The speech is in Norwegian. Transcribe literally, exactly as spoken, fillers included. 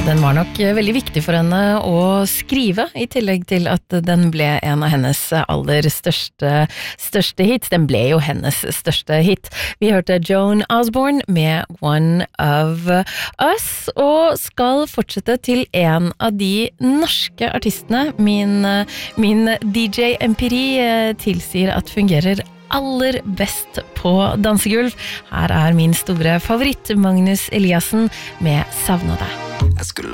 Den var nok veldig viktig for henne å skrive, i tillegg til at den ble en av hennes aller største, største hits. Den ble jo hennes største hit. Vi hørte Joan Osborne med One of Us, og skal fortsette til en av de norske artistene min, min D J-empiri tilsier at fungerer aller best på dansegulv. Her er min store favoritt, Magnus Eliassen med Savna deg. Jeg skulle